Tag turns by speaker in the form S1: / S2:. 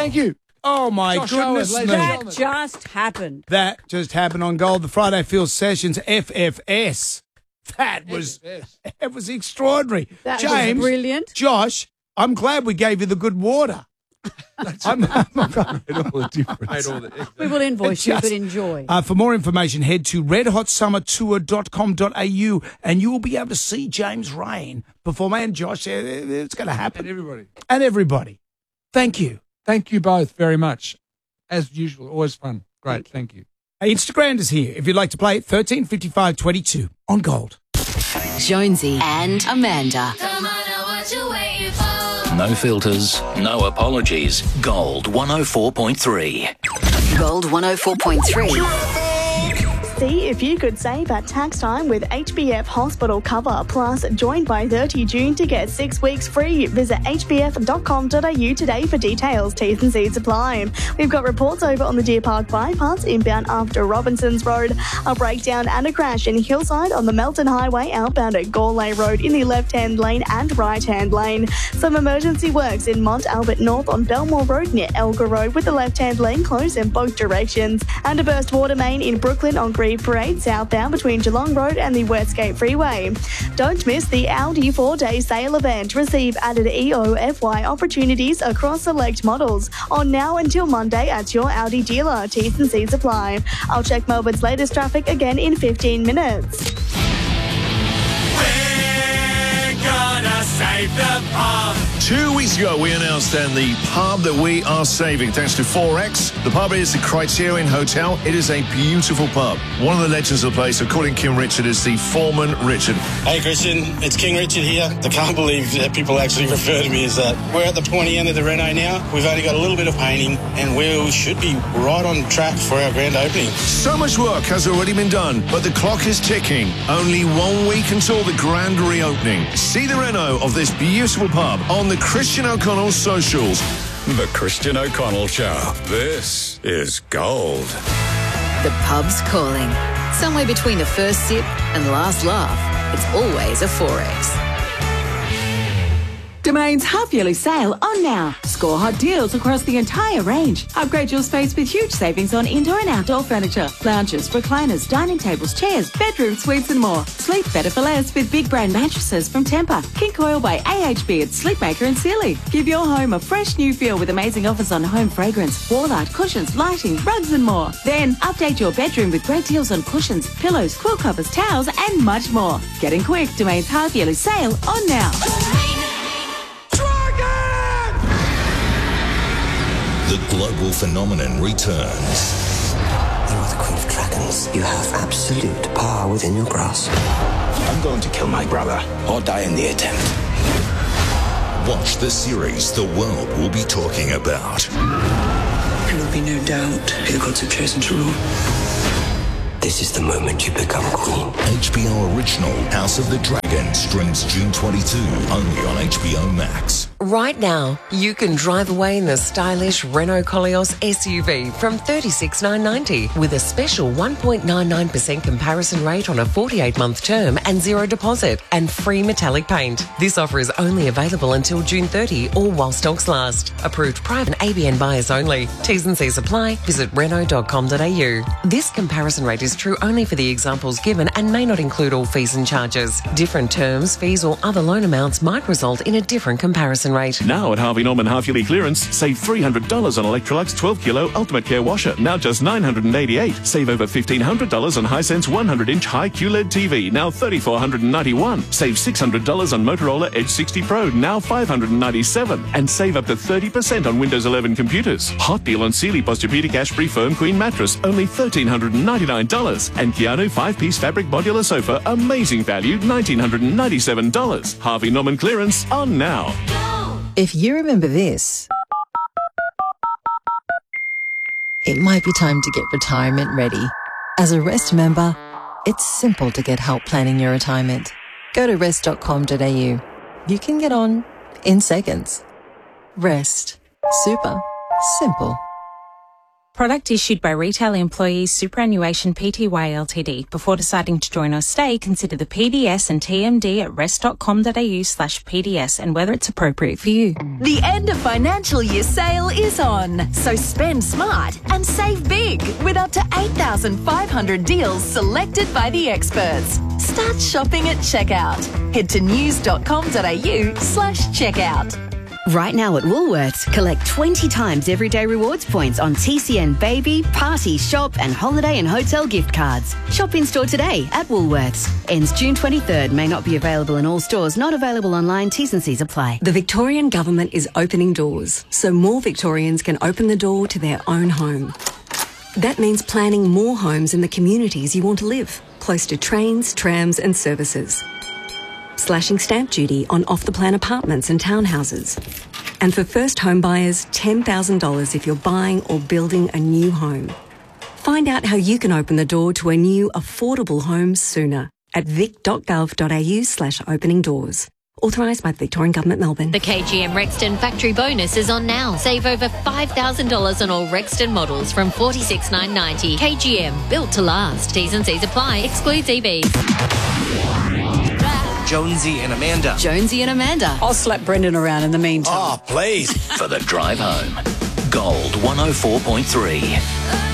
S1: Thank you.
S2: Oh, my
S1: Josh
S2: goodness
S1: Owen,
S2: me.
S1: ladies and
S3: That just happened.
S2: That just happened on Gold, the Friday Field Sessions FFS. That was it was extraordinary.
S3: That
S2: James,
S3: was brilliant.
S2: Josh, I'm glad we gave you the good water.
S1: Made all the difference.
S3: We will invoice you,
S2: Just-
S3: but enjoy.
S2: For more information, head to redhotsummertour.com.au and you will be able to see James Rain perform. And Josh, it's going to happen. And everybody. Thank you.
S1: Thank you both very much. As usual, always fun. Great, thank you.
S2: Instagram is here. If you'd like to play, 135522 on Gold.
S4: Jonesy and Amanda.
S5: Come on, now what you waiting for?
S6: No filters, no apologies. Gold 104.3.
S4: Gold 104.3.
S7: See if you could save at tax time with HBF Hospital Cover. Plus, join by 30 June to get 6 weeks free. Visit hbf.com.au today for details. T's and C's apply. We've got reports over on the Deer Park bypass inbound after Robinsons Road, a breakdown and a crash in Hillside on the Melton Highway outbound at Gourlay Road in the left-hand lane and right-hand lane. Some emergency works in Mont Albert North on Belmore Road near Elgar Road with the left-hand lane closed in both directions. And a burst water main in Brooklyn on Greve Parade southbound between Geelong Road and the Westgate Freeway. Don't miss the Audi 4-day sale event. Receive added EOFY opportunities across select models on now until Monday at your Audi dealer. T's and C's apply. I'll check Melbourne's latest traffic again in 15 minutes.
S8: We're gonna save the pub.
S9: 2 weeks ago, we announced then the pub that we are saving thanks to 4X. The pub is the Criterion Hotel. It is a beautiful pub. One of the legends of the place, according to Kim Richard, is the Foreman Richard.
S10: Hey Christian, it's King Richard here. I can't believe that people actually refer to me as that. We're at the pointy end of the reno now. We've only got a little bit of painting and we should be right on track for our grand opening.
S9: So much work has already been done, but the clock is ticking. Only 1 week until the grand reopening. See the reno of this beautiful pub on the Christian O'Connell socials.
S11: The Christian O'Connell Show. This is Gold.
S4: The pub's calling. Somewhere between the first sip and last laugh, it's always a 4X.
S12: Domain's half-yearly sale on now. Score hot deals across the entire range. Upgrade your space with huge savings on indoor and outdoor furniture, lounges, recliners, dining tables, chairs, bedroom suites and more. Sleep better for less with big brand mattresses from Tempur, King Coil by AHB at Sleepmaker and Sealy. Give your home a fresh new feel with amazing offers on home fragrance, wall art, cushions, lighting, rugs and more. Then update your bedroom with great deals on cushions, pillows, quilt covers, towels and much more. Getting quick, Domain's half-yearly sale on now.
S11: The global phenomenon returns.
S13: You are the Queen of Dragons. You have absolute power within your grasp.
S14: I'm going to kill my brother or die in the attempt.
S11: Watch the series the world will be talking about.
S13: There will be no doubt who gods have chosen to rule. This is the moment you become queen.
S11: HBO original House of the Dragon streams June 22 only on HBO Max.
S15: Right now, you can drive away in the stylish Renault Koleos SUV from $36,990 with a special 1.99% comparison rate on a 48-month term and zero deposit and free metallic paint. This offer is only available until June 30 or while stocks last. Approved private ABN buyers only. T's and C's apply. Visit Renault.com.au. This comparison rate is true only for the examples given and may not include all fees and charges. Different terms, fees or other loan amounts might result in a different comparison rate.
S16: Now at Harvey Norman half-yearly clearance, save $300 on Electrolux 12 kilo Ultimate Care washer, now just $988. Save over $1,500 on Hisense 100-inch high QLED TV, now $3,491. Save $600 on Motorola Edge 60 Pro, now $597. And save up to 30% on Windows 11 computers. Hot deal on Sealy Posturepedic Ashbury Firm Queen mattress, only $1,399. And Keanu 5-piece fabric modular sofa, amazing value, $1,997. Harvey Norman clearance on now.
S17: If you remember this, it might be time to get retirement ready. As a REST member, it's simple to get help planning your retirement. Go to rest.com.au. You can get on in seconds. REST. Super simple.
S18: Product issued by Retail Employees Superannuation Pty Ltd. Before deciding to join or stay, consider the PDS and TMD at rest.com.au/PDS and whether it's appropriate for you.
S19: The end of financial year sale is on, so spend smart and save big with up to 8,500 deals selected by the experts. Start shopping at checkout. Head to news.com.au/checkout.
S20: Right now at Woolworths, collect 20 times everyday rewards points on TCN baby, party, shop and holiday and hotel gift cards. Shop in store today at Woolworths. Ends June 23rd. May not be available in all stores. Not available online. T's and C's apply.
S21: The Victorian Government is opening doors so more Victorians can open the door to their own home. That means planning more homes in the communities you want to live, close to trains, trams and services. Slashing stamp duty on off-the-plan apartments and townhouses. And for first home buyers, $10,000 if you're buying or building a new home. Find out how you can open the door to a new affordable home sooner at vic.gov.au/opening doors. Authorised by the Victorian Government, Melbourne.
S22: The KGM Rexton factory bonus is on now. Save over $5,000 on all Rexton models from $46,990. KGM, built to last. T's and C's apply. Excludes EVs.
S23: Jonesy and Amanda.
S20: Jonesy and Amanda.
S3: I'll slap Brendan around in the meantime.
S23: Oh, please.
S6: For the drive home. Gold 104.3.